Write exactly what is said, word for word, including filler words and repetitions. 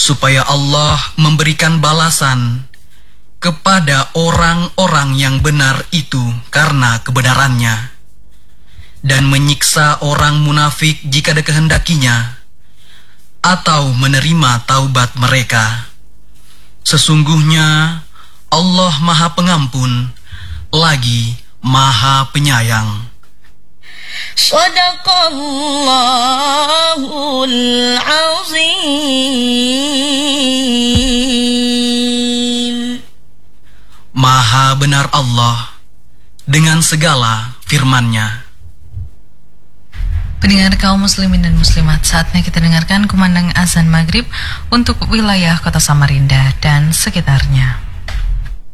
supaya Allah memberikan balasan kepada orang-orang yang benar itu karena kebenarannya, dan menyiksa orang munafik jika dikehendakinya, atau menerima taubat mereka. Sesungguhnya Allah Maha Pengampun lagi Maha Penyayang. Shadaqallahul Azim. Maha benar Allah dengan segala firman-Nya. Pendengar kaum muslimin dan muslimat, saatnya kita dengarkan kumandang azan maghrib untuk wilayah kota Samarinda dan sekitarnya.